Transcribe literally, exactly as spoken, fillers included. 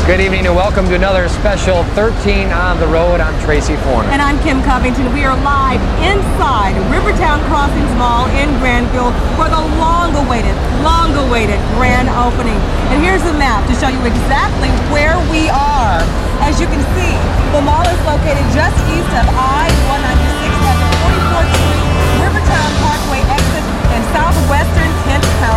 Good evening and welcome to another special thirteen on the Road. I'm Tracy Forner. And I'm Kim Covington. We are live inside Rivertown Crossings Mall in Granville for the long-awaited, long-awaited grand opening. And here's the map to show you exactly where we are. As you can see, the mall is located just